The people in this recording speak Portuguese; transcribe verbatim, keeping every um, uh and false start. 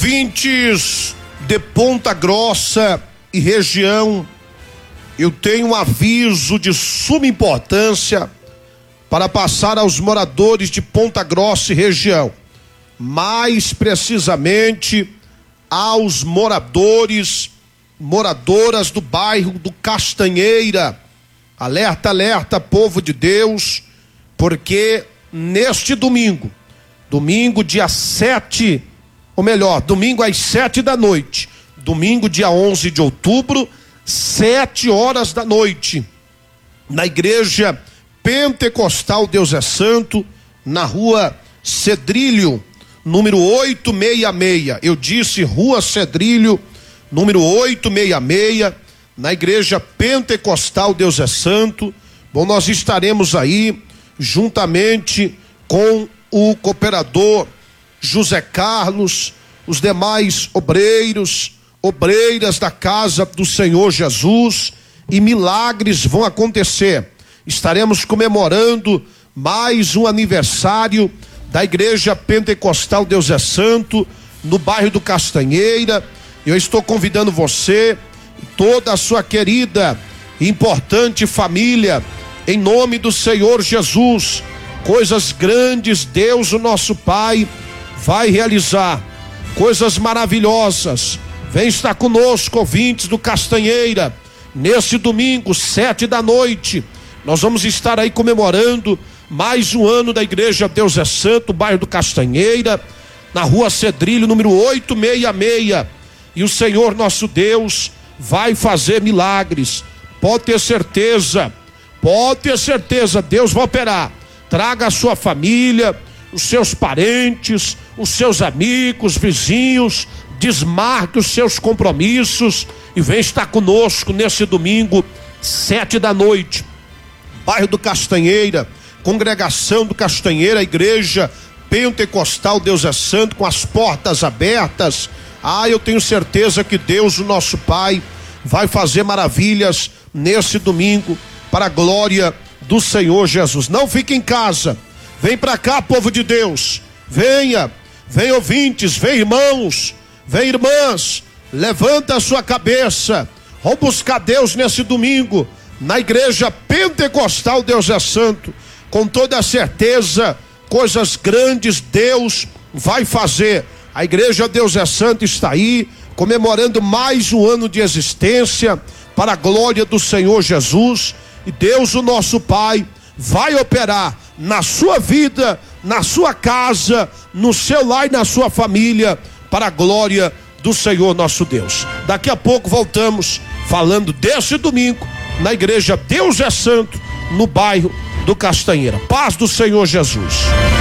Ouvintes de Ponta Grossa e região, eu tenho um aviso de suma importância para passar aos moradores de Ponta Grossa e região, mais precisamente aos moradores, moradoras do bairro do Castanheira. Alerta, alerta, povo de Deus, porque neste domingo, domingo dia sete, ou melhor, domingo às sete da noite, domingo dia onze de outubro, sete horas da noite, na igreja Pentecostal Deus é Santo, na rua Cedrilho, número oitocentos e sessenta e seis. Eu disse rua Cedrilho, número oitocentos e sessenta e seis, na igreja Pentecostal Deus é Santo. Bom, nós estaremos aí juntamente com o cooperador José Carlos, os demais obreiros, obreiras da casa do Senhor Jesus, e milagres vão acontecer. Estaremos comemorando mais um aniversário da igreja Pentecostal Deus é Santo, no bairro do Castanheira. Eu estou convidando você e toda a sua querida e importante família, em nome do Senhor Jesus. Coisas grandes Deus, o nosso Pai, vai realizar, coisas maravilhosas. Vem estar conosco, ouvintes do Castanheira, nesse domingo, sete da noite. Nós vamos estar aí comemorando mais um ano da igreja Deus é Santo, bairro do Castanheira, na rua Cedrilho, número oitocentos e sessenta e seis. E o Senhor nosso Deus vai fazer milagres. Pode ter certeza, pode ter certeza, Deus vai operar. Traga a sua família, os seus parentes, os seus amigos, vizinhos, desmarque os seus compromissos e vem estar conosco nesse domingo, sete da noite, bairro do Castanheira, congregação do Castanheira, igreja Pentecostal Deus é Santo, com as portas abertas. Ah, eu tenho certeza que Deus, o nosso Pai, vai fazer maravilhas nesse domingo, para a glória do Senhor Jesus. Não fique em casa, vem para cá, povo de Deus, venha, vem ouvintes, vem irmãos, vem irmãs, levanta a sua cabeça, vamos buscar Deus nesse domingo, na igreja Pentecostal Deus é Santo, com toda a certeza, coisas grandes Deus vai fazer. A igreja Deus é Santo está aí, comemorando mais um ano de existência, para a glória do Senhor Jesus, e Deus, o nosso Pai, vai operar na sua vida, na sua casa, no seu lar e na sua família, para a glória do Senhor nosso Deus. Daqui a pouco voltamos falando desse domingo na igreja Deus é Santo, no bairro do Castanheira. Paz do Senhor Jesus.